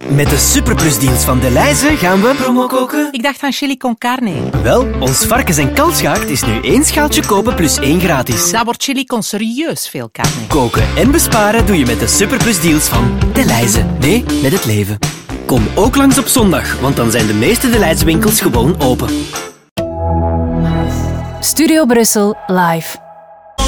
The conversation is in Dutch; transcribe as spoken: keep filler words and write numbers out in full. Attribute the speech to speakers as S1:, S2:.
S1: Met de superplusdeals van Delhaize gaan we promo koken.
S2: Ik dacht aan chili con carne.
S1: Wel, ons varkens- en kalfsgaard is nu één schaaltje kopen plus één gratis.
S2: Dat wordt chili con serieus veel carne.
S1: Koken en besparen doe je met de superplusdeals van Delhaize. Nee, met het leven. Kom ook langs op zondag, want dan zijn de meeste Delhaize winkels gewoon open.
S3: Studio Brussel live.